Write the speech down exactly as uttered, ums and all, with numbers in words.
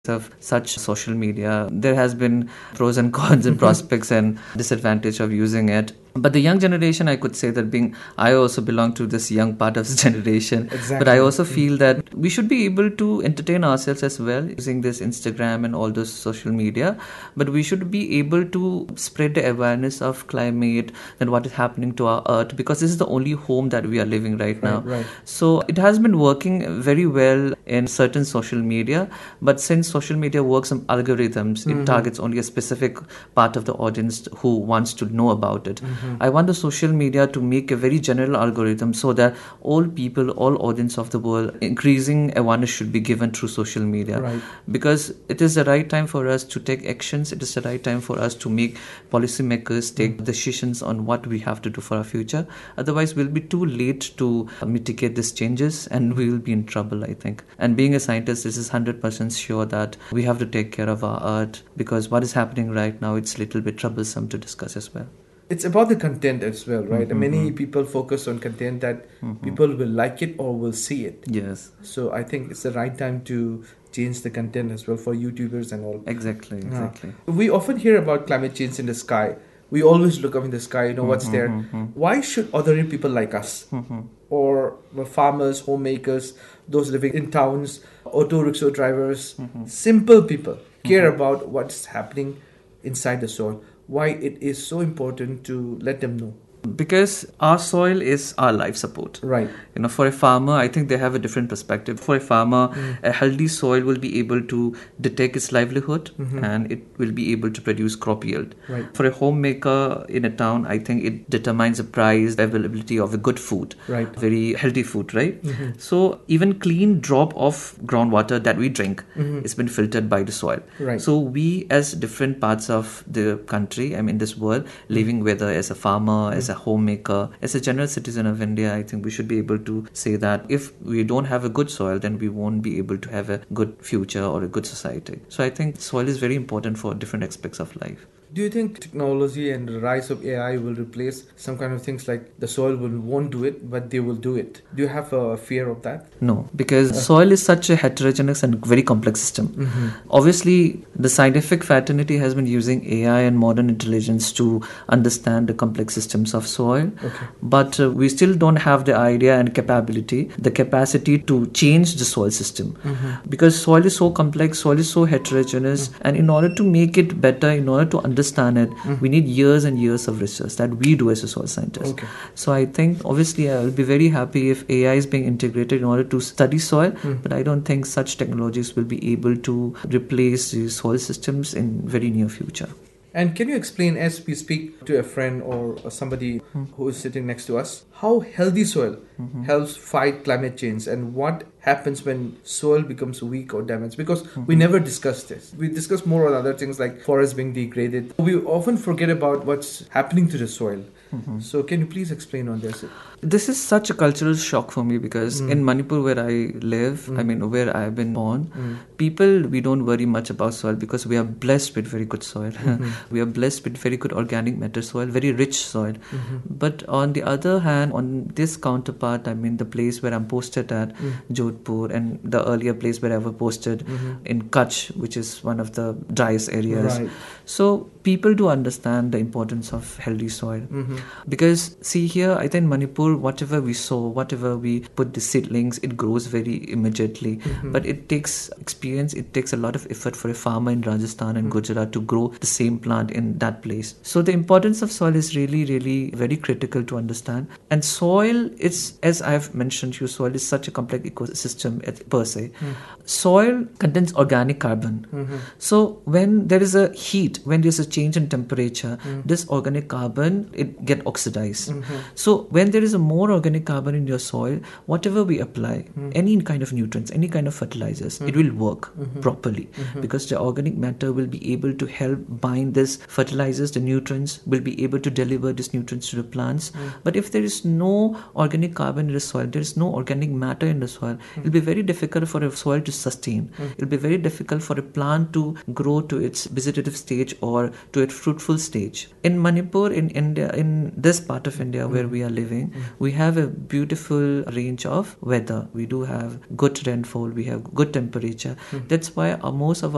of such social media. There has been pros and cons and prospects and disadvantage of using it. But the young generation, I could say that being, I also belong to this young part of this generation. Exactly. But I also feel that we should be able to entertain ourselves as well using this Instagram and all those social media. But we should be able to spread the awareness of climate and what is happening to our earth, because this is the only home that we are living right now. Right, right. So it has been working very well in certain social media. But since social media works on algorithms, mm-hmm. it targets only a specific part of the audience who wants to know about it. Mm-hmm. I want the social media to make a very general algorithm so that all people, all audience of the world, increasing awareness should be given through social media. Right. Because it is the right time for us to take actions. It is the right time for us to make policymakers take mm-hmm. decisions on what we have to do for our future. Otherwise, we'll be too late to mitigate these changes and we will be in trouble, I think. And being a scientist, this is one hundred percent sure that we have to take care of our earth, because what is happening right now, it's a little bit troublesome to discuss as well. It's about the content as well, right? Mm-hmm. Many people focus on content that mm-hmm. people will like it or will see it. Yes. So I think it's the right time to change the content as well for YouTubers and all. Exactly, exactly. Yeah. We often hear about climate change in the sky. We always look up in the sky, you know, what's mm-hmm, there. Mm-hmm. Why should ordinary people like us, mm-hmm. or farmers, homemakers, those living in towns, auto rickshaw drivers, mm-hmm. simple people care mm-hmm. about what's happening inside the soil? Why it is so important to let them know? Because our soil is our life support. Right. You know, for a farmer, I think they have a different perspective. For a farmer, mm. a healthy soil will be able to detect its livelihood mm-hmm. and it will be able to produce crop yield. Right. For a homemaker in a town, I think it determines the price, the availability of a good food. Right. Very healthy food, right? Mm-hmm. So even clean drop of groundwater that we drink mm-hmm. is been filtered by the soil. Right. So we, as different parts of the country, I mean this world, mm-hmm. living whether as a farmer, mm-hmm. as a homemaker, as a general citizen of India, I think we should be able to say that if we don't have a good soil, then we won't be able to have a good future or a good society. So I think soil is very important for different aspects of life. Do you think technology and the rise of A I will replace some kind of things like the soil will, won't do it, but they will do it? Do you have a fear of that? No, because uh. soil is such a heterogeneous and very complex system. Mm-hmm. Obviously, the scientific fraternity has been using A I and modern intelligence to understand the complex systems of soil. Okay. But uh, we still don't have the idea and capability, the capacity to change the soil system. Mm-hmm. Because soil is so complex, soil is so heterogeneous, mm-hmm. and in order to make it better, in order to understand understand it, mm-hmm. we need years and years of research that we do as a soil scientist. Okay. So I think obviously I will be very happy if A I is being integrated in order to study soil, mm-hmm. but I don't think such technologies will be able to replace the soil systems in very near future. And can you explain, as we speak to a friend or somebody mm-hmm. who is sitting next to us, how healthy soil mm-hmm. helps fight climate change and what happens when soil becomes weak or damaged? Because mm-hmm. we never discuss this. We discuss more on other things like forests being degraded. We often forget about what's happening to the soil. Mm-hmm. So can you please explain on this? This is such a cultural shock for me because mm. in Manipur where I live, mm. I mean where I've been born, mm. people, we don't worry much about soil because we are blessed with very good soil. Mm-hmm. We are blessed with very good organic matter soil, very rich soil. Mm-hmm. But on the other hand, on this counterpart, I mean the place where I'm posted at, mm. Jodhpur, and the earlier place where I was posted mm-hmm. in Kutch, which is one of the driest areas. Right. So people do understand the importance of healthy soil. Mm-hmm. Because see here, I think Manipur, whatever we sow, whatever we put the seedlings, it grows very immediately. Mm-hmm. But it takes experience, it takes a lot of effort for a farmer in Rajasthan and mm-hmm. Gujarat to grow the same plant in that place. So the importance of soil is really, really very critical to understand. And soil is, as I've mentioned to you, soil is such a complex ecosystem per se. Mm-hmm. Soil contains organic carbon. Mm-hmm. So when there is a heat, when there's a change in temperature, mm-hmm. this organic carbon, it get oxidized. Mm-hmm. So when there is a more organic carbon in your soil, whatever we apply, mm-hmm. any kind of nutrients, any kind of fertilizers, mm-hmm. it will work mm-hmm. properly mm-hmm. because the organic matter will be able to help bind this fertilizers, the nutrients will be able to deliver these nutrients to the plants. Mm-hmm. But if there is no organic carbon in the soil, there is no organic matter in the soil, mm-hmm. it will be very difficult for a soil to sustain. Mm-hmm. It will be very difficult for a plant to grow to its vegetative stage or to its fruitful stage. In Manipur, in India, in this part of India mm-hmm. where we are living, mm-hmm. we have a beautiful range of weather. We do have good rainfall, we have good temperature. Mm-hmm. That's why uh, most of our